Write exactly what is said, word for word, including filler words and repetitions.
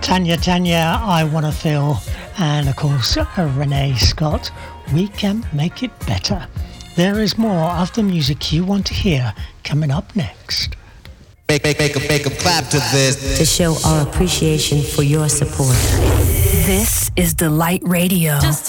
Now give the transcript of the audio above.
Tanya Tanya, I Wanna Feel, and of course Renee Scott, We Can Make It Better. There is more of the music you want to hear coming up next. Make, make, make, a, make a clap to this. To show our appreciation for your support. This is Delight Radio. Just